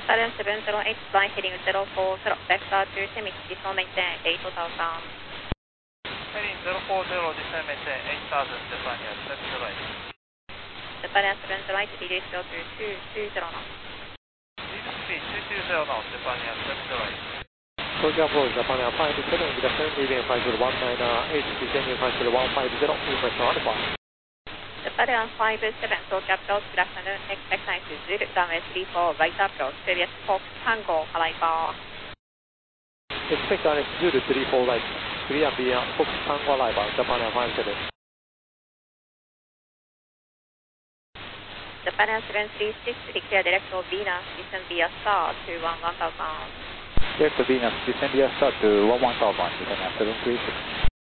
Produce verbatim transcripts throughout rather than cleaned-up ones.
Japan seven zero eight, flying heading zero four zero, vector to Temis, descend maintain eight thousand. Heading zero four zero, descend maintain eight thousand, Japan seven zero eight. Japan seven zero eight, reduce slow to two two zero knots. Reduce speed two two zero knots, Japan seven zero eight. Tokyo Approach, Japan five seven, descend leading five zero one nine eight, descending five zero one five zero, information Alpha. Japan five seven, Tokyo Approach, good afternoon, expect nine to Zulu, runway three four, right approach, previous Fox Tango, arrival. Expect Alex Zulu three four right, clear via Fox Tango arrival, Japan five seven. Japan seven three six, declare direct of Venus, descend via Star to one one thousand. Direct of Venus, descend via Star to one one thousand, Japan seven three six.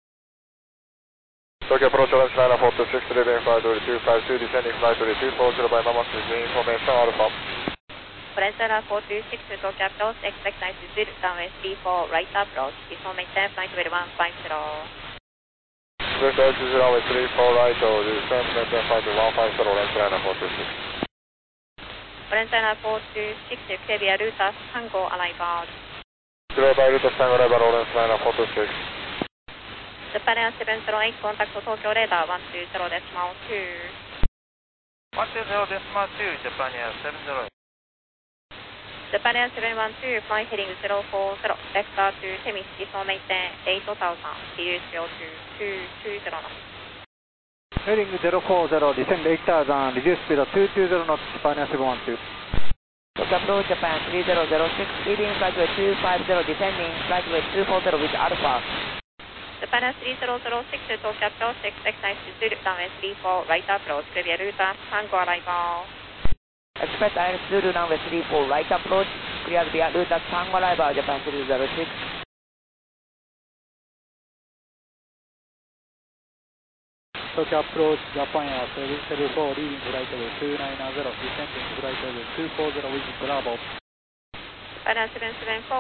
Tokyo Approach, Orange nine four two six, leading five two two five two, descending five two two four zero by Mamax, information Alpha. Orange nine four two six, Tokyo Approach, expect nine to Zulu, runway three four, right approach, descend maintain flight level one five zero. Direct altitude runway three four right, or descend maintain flight one five zero, Orange nine four two six. Orange nine four two six, clear via Rutas Tango, arrival. Clear by Rutas Tango, arrival, Orange nine four two six. Japan seven zero eight, contact Tokyo radar one two zero decimal two. one two zero decimal two, Japan seven zero eight. Japan seven one two, flying heading zero four zero, vector to Temis, descend maintain eight thousand, reduce slow to two two zero knots. Heading zero four zero, descend eight thousand, reduce speed of two two zero knots, Japan seven one two. Tokyo Approach, Japan three zero zero six, leading flight weight two five zero, descending flight weight two four zero with Alpha. Japan three zero zero six, Tokyo Approach, expect nine to Zulu, runway three four, right approach, clear via Rutas Tango, arrival. Expect I L S Zulu, runway three four, right approach, clear via Rutas Tango, arrival, Japan three zero six. Tokyo Approach, Japan seven zero four, leading flight level two nine zero, descending flight level two four zero with Bravo. Japan seven seven four.